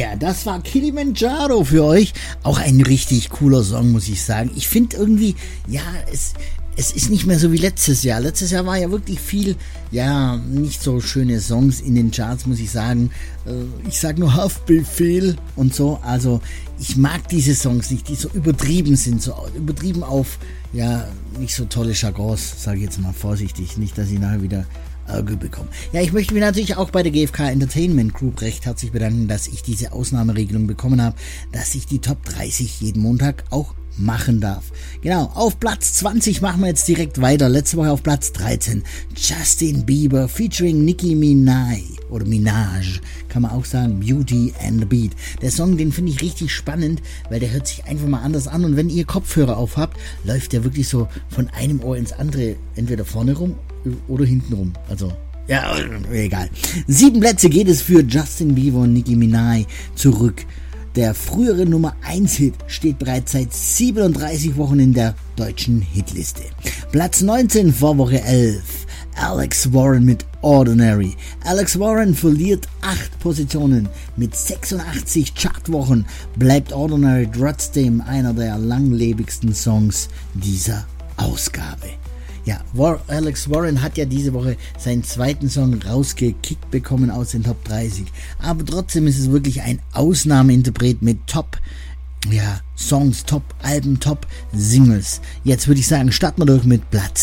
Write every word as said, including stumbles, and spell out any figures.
Yeah, das war Kilimanjaro für euch. Auch ein richtig cooler Song, muss ich sagen. Ich finde irgendwie, ja, es, es ist nicht mehr so wie letztes Jahr. Letztes Jahr war ja wirklich viel, ja, nicht so schöne Songs in den Charts, muss ich sagen. Ich sag nur Haftbefehl und so. Also ich mag diese Songs nicht, die so übertrieben sind, so übertrieben auf, ja, nicht so tolle Jargons, sage ich jetzt mal vorsichtig. Nicht, dass ich nachher wieder Ärger bekomme. Ja, ich möchte mich natürlich auch bei der G F K Entertainment Group recht herzlich bedanken, dass ich diese Ausnahmeregelung bekommen habe, dass ich die Top dreißig jeden Montag auch machen darf. Genau, auf Platz zwanzig machen wir jetzt direkt weiter. Letzte Woche auf Platz dreizehn Justin Bieber featuring Nicki Minaj oder Minaj, kann man auch sagen, Beauty and the Beat. Der Song, den finde ich richtig spannend, weil der hört sich einfach mal anders an und wenn ihr Kopfhörer auf habt, läuft der wirklich so von einem Ohr ins andere, entweder vorne rum oder hinten rum. Also, ja, egal. Sieben Plätze geht es für Justin Bieber und Nicki Minaj zurück. Der frühere Nummer eins Hit steht bereits seit siebenunddreißig Wochen in der deutschen Hitliste. Platz neunzehn vor Woche elf. Alex Warren mit Ordinary. Alex Warren verliert acht Positionen. Mit sechsundachtzig Chartwochen bleibt Ordinary trotzdem einer der langlebigsten Songs dieser Ausgabe. Ja, War- Alex Warren hat ja diese Woche seinen zweiten Song rausgekickt bekommen aus den Top dreißig. Aber trotzdem ist es wirklich ein Ausnahmeinterpret mit Top, ja, Songs, Top Alben, Top Singles. Jetzt würde ich sagen, starten wir durch mit Platz